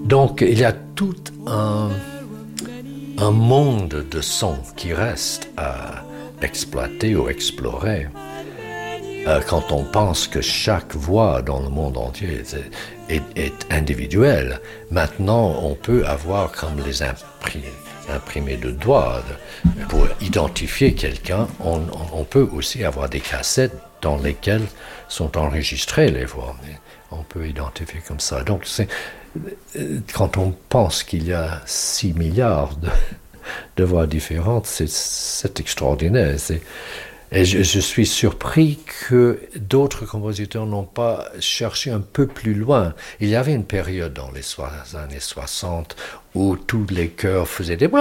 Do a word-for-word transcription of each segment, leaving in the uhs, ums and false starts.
Donc il y a tout un, un monde de sons qui reste à exploiter ou explorer. Euh, quand on pense que chaque voix dans le monde entier est, est, est individuelle, maintenant on peut avoir comme les imprimés, imprimés de doigts. De, pour identifier quelqu'un, on, on peut aussi avoir des cassettes dans lesquelles sont enregistrées les voix. On peut identifier comme ça. Donc c'est, quand on pense qu'il y a six milliards de, de voix différentes, c'est, c'est extraordinaire. C'est, Et je, je suis surpris que d'autres compositeurs n'ont pas cherché un peu plus loin. Il y avait une période dans les so- années soixante où tous les chœurs faisaient des...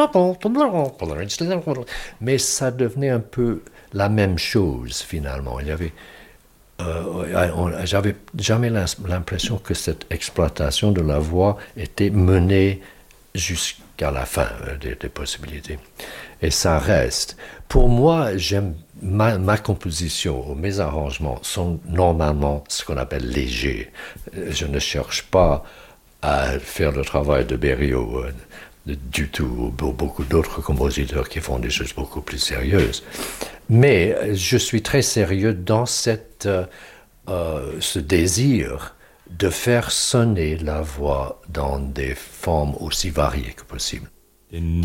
Mais ça devenait un peu la même chose finalement. Il y avait... Euh, on, j'avais jamais l'impression que cette exploitation de la voix était menée jusqu'à la fin des, des possibilités. Et ça reste. Pour moi, j'aime ma, ma composition, mes arrangements sont normalement ce qu'on appelle légers. Je ne cherche pas à faire le travail de Berio euh, du tout, ou beaucoup d'autres compositeurs qui font des choses beaucoup plus sérieuses. Mais je suis très sérieux dans cette, euh, ce désir de faire sonner la voix dans des formes aussi variées que possible.